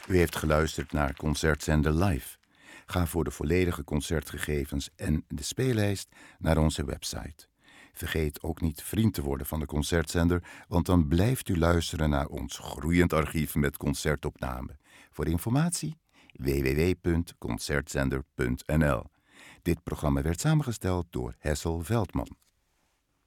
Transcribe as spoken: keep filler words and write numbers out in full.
U heeft geluisterd naar Concertzender Live. Ga voor de volledige concertgegevens en de speellijst naar onze website. Vergeet ook niet vriend te worden van de Concertzender, want dan blijft u luisteren naar ons groeiend archief met concertopnamen. Voor informatie w w w punt concertzender punt n l. Dit programma werd samengesteld door Hessel Veldman.